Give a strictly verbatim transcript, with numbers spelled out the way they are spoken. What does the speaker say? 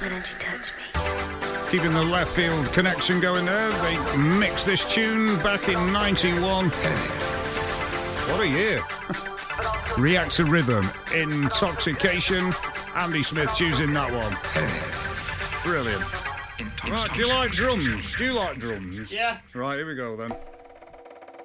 Why don't you touch me? Keeping the left field connection going there. They mixed this tune back in ninety-one. What a year. Reactor Rhythm, Intoxication. Andy Smith choosing that one. Brilliant. Right, do you like drums? Do you like drums? Yeah. Right, here we go then.